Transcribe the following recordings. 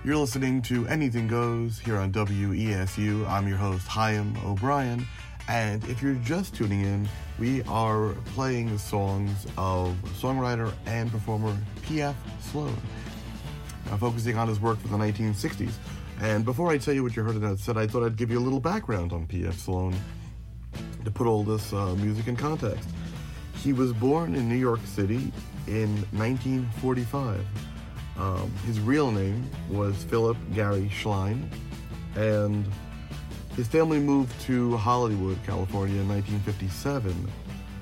You're listening to Anything Goes here on WESU. I'm your host, Chaim O'Brien, and if you're just tuning in, we are playing the songs of songwriter and performer P.F. Sloan, focusing on his work from the 1960s. And before I tell you what you heard in that set, I thought I'd give you a little background on P.F. Sloan to put all this music in context. He was born in New York City in 1945. His real name was Philip Gary Schlein, and his family moved to Hollywood, California in 1957.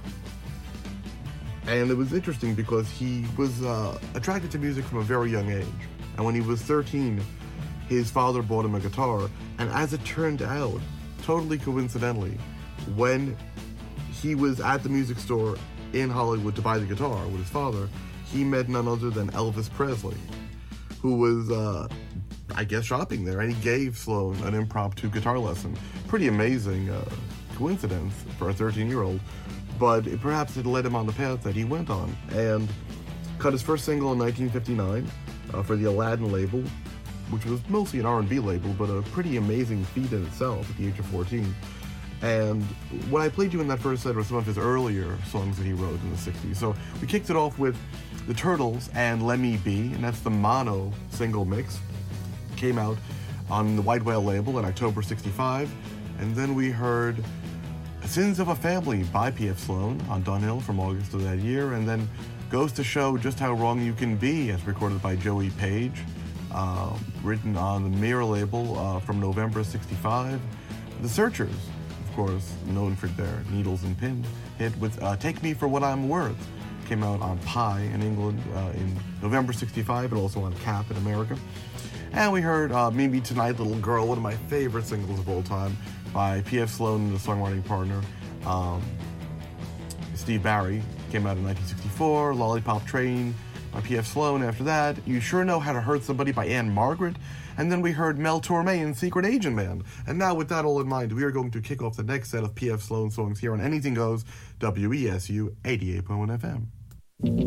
And it was interesting because he was attracted to music from a very young age. And when he was 13, his father bought him a guitar. And as it turned out, totally coincidentally, when he was at the music store in Hollywood to buy the guitar with his father, he met none other than Elvis Presley, who was, shopping there, and he gave Sloan an impromptu guitar lesson. Pretty amazing coincidence for a 13-year-old, but perhaps it led him on the path that he went on, and cut his first single in 1959 for the Aladdin label, which was mostly an R&B label, but a pretty amazing feat in itself at the age of 14. And what I played you in that first set were some of his earlier songs that he wrote in the 60s. So we kicked it off with The Turtles and Let Me Be, and that's the mono single mix. Came out on the White Whale label in October 65. And then we heard Sins of a Family by P.F. Sloan on Dunhill from August of that year, and then Goes to Show Just How Wrong You Can Be, as recorded by Joey Page, written on the Mirror label from November 65. The Searchers, of course, known for their Needles and Pin hit with Take Me for What I'm Worth, came out on Pie in England in November 65, and also on Cap in America. And we heard Meet Me Tonight, Little Girl, one of my favorite singles of all time, by P.F. Sloan and the songwriting partner Steve Barry, came out in 1964. Lollipop Train by P.F. Sloan. After that, You Sure Know How to Hurt Somebody by Anne Margaret. And then we heard Mel Torme and Secret Agent Man. And now, with that all in mind, we are going to kick off the next set of P.F. Sloan songs here on Anything Goes, WESU 88.1 FM.